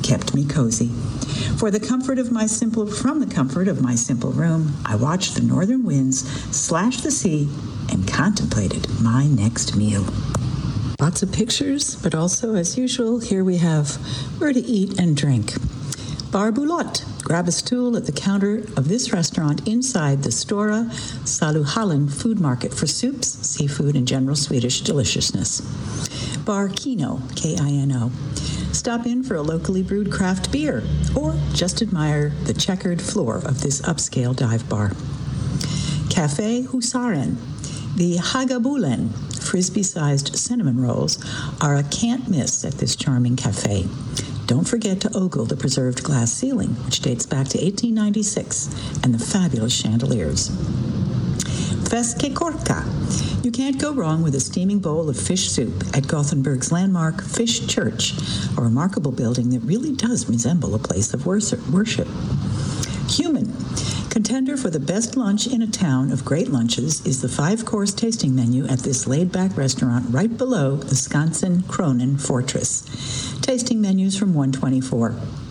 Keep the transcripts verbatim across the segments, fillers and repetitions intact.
kept me cozy. For the comfort of my simple, from the comfort of my simple room, I watched the northern winds slash the sea and contemplated my next meal. Lots of pictures, but also, as usual, here we have where to eat and drink. Bar Boulotte. Grab a stool at the counter of this restaurant inside the Stora Saluhallen food market for soups, seafood, and general Swedish deliciousness. Bar Kino, K I N O. Stop in for a locally brewed craft beer, or just admire the checkered floor of this upscale dive bar. Café Husaren. The Hagabulen, frisbee-sized cinnamon rolls, are a can't-miss at this charming cafe. Don't forget to ogle the preserved glass ceiling, which dates back to eighteen ninety-six, and the fabulous chandeliers. Feskekorka. You can't go wrong with a steaming bowl of fish soup at Gothenburg's landmark Fish Church, a remarkable building that really does resemble a place of worship. Human. Contender for the best lunch in a town of great lunches is the five-course tasting menu at this laid-back restaurant right below the Skansen Kronen Fortress. Tasting menus from one twenty-four.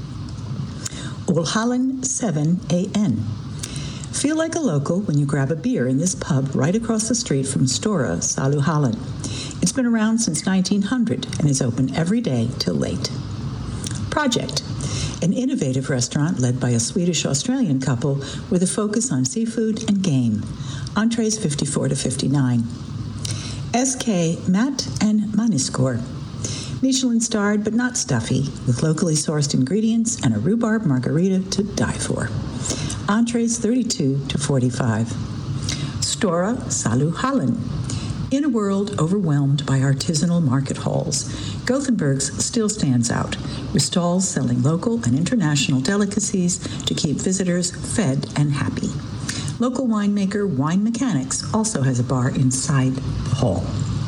Olhallen seven A N. Feel like a local when you grab a beer in this pub right across the street from Stora Saluhallen. It's been around since nineteen hundred and is open every day till late. Project. An innovative restaurant led by a Swedish-Australian couple with a focus on seafood and game. Entrees fifty-four to fifty-nine. S K Matt and Maniskor. Michelin-starred but not stuffy, with locally sourced ingredients and a rhubarb margarita to die for. Entrees thirty-two to forty-five. Stora Saluhallen. In a world overwhelmed by artisanal market halls, Gothenburg's still stands out, with stalls selling local and international delicacies to keep visitors fed and happy. Local winemaker Wine Mechanics also has a bar inside the hall.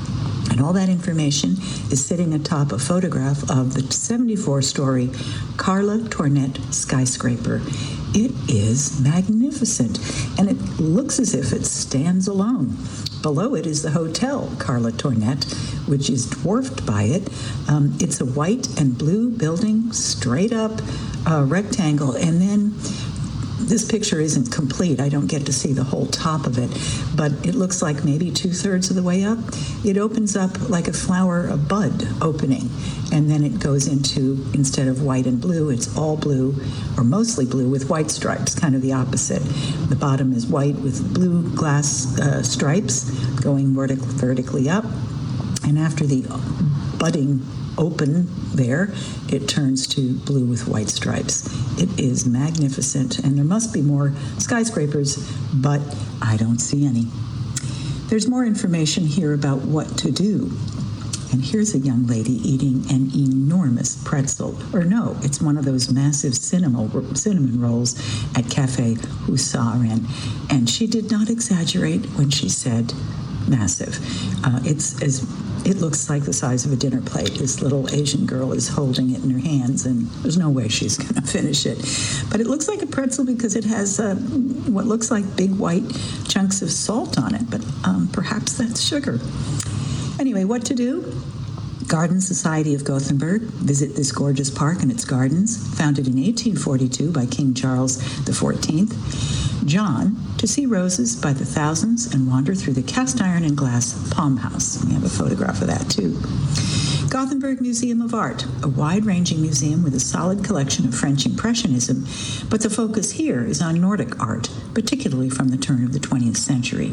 And all that information is sitting atop a photograph of the seventy-four-story Carla Tornet skyscraper. It is magnificent, and it looks as if it stands alone. Below it is the hotel, Carla Tornet, which is dwarfed by it. Um, it's a white and blue building, straight up uh, rectangle, and then this picture isn't complete. I don't get to see the whole top of it, but it looks like maybe two-thirds of the way up. It opens up like a flower, a bud opening, and then it goes into, instead of white and blue, it's all blue, or mostly blue with white stripes, kind of the opposite. The bottom is white with blue glass uh, stripes going vertic- vertically up, and after the budding open there, it turns to blue with white stripes. It is magnificent, and there must be more skyscrapers, but I don't see any. There's more information here about what to do. And here's a young lady eating an enormous pretzel. Or no, it's one of those massive cinnamon, cinnamon rolls at Cafe Husaren. And she did not exaggerate when she said massive. Uh, it's as It looks like the size of a dinner plate. This little Asian girl is holding it in her hands, and there's no way she's going to finish it. But it looks like a pretzel because it has uh, what looks like big white chunks of salt on it, but um, perhaps that's sugar. Anyway, what to do? Garden Society of Gothenburg. Visit this gorgeous park and its gardens, founded in eighteen forty-two by King Charles the fourteenth. John, to see roses by the thousands and wander through the cast iron and glass Palm House. We have a photograph of that, too. Gothenburg Museum of Art, a wide-ranging museum with a solid collection of French Impressionism, but the focus here is on Nordic art, particularly from the turn of the twentieth century.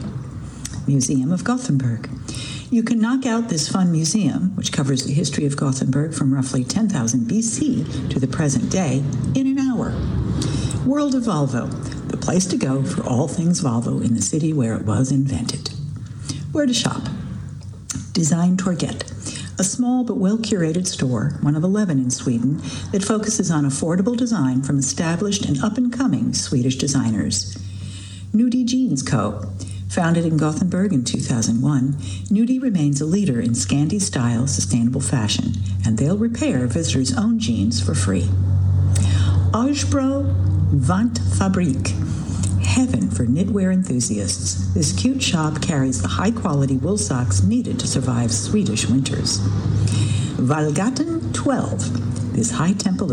Museum of Gothenburg. You can knock out this fun museum, which covers the history of Gothenburg from roughly ten thousand B C to the present day, in an hour. World of Volvo, the place to go for all things Volvo in the city where it was invented. Where to shop? Design Torget, a small but well-curated store, one of eleven in Sweden, that focuses on affordable design from established and up-and-coming Swedish designers. Nudie Jeans Co. Founded in Gothenburg in two thousand one, Nudie remains a leader in Scandi-style sustainable fashion, and they'll repair visitors' own jeans for free. Ajbro Vant Fabrik, heaven for knitwear enthusiasts. This cute shop carries the high-quality wool socks needed to survive Swedish winters. Valgaten twelve, this high temple